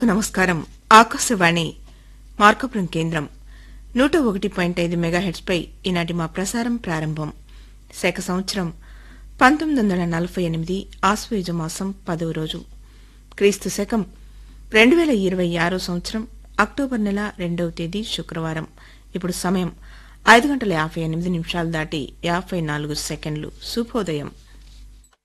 నమస్కారం. ఆకాశవాణి మార్కాపురం కేంద్రం 101.5 మెగాహెర్ట్జ్ పై ఈనాటి మా ప్రసారం ప్రారంభం. శక సంవత్సరం 1948 ఆశ్వయుజ మాసం 10వ రోజు, క్రీస్తు శకం 2026 సంవత్సరం అక్టోబర్ నెల 2వ తేదీ శుక్రవారం. ఇప్పుడు సమయం 5:58 దాటి 54 సెకండ్లు. శుభోదయం.